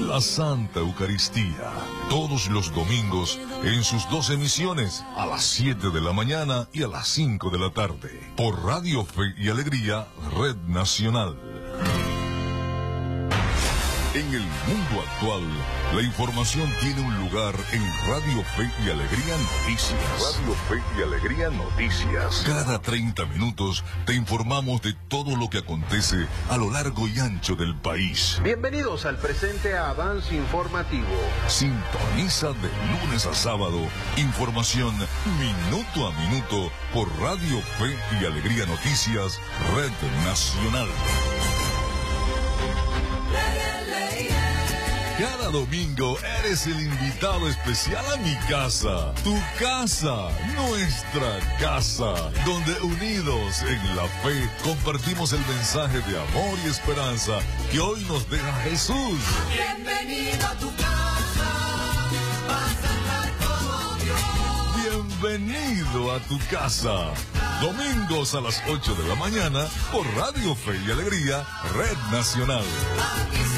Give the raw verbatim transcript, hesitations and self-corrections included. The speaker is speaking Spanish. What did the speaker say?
la Santa Eucaristía. Todos los domingos en sus dos emisiones, a las siete de la mañana y a las cinco de la tarde, por Radio Fe y Alegría, Red Nacional. En el mundo actual, la información tiene un lugar en Radio Fe y Alegría Noticias. Radio Fe y Alegría Noticias. Cada treinta minutos te informamos de todo lo que acontece a lo largo y ancho del país. Bienvenidos al presente Avance Informativo. Sintoniza de lunes a sábado información minuto a minuto por Radio Fe y Alegría Noticias, Red Nacional. Cada domingo eres el invitado especial a mi casa, tu casa, nuestra casa, donde unidos en la fe compartimos el mensaje de amor y esperanza que hoy nos deja Jesús. Bienvenido a tu casa, vas a estar como Dios. Bienvenido a tu casa. Domingos a las ocho de la mañana por Radio Fe y Alegría, Red Nacional. Aquí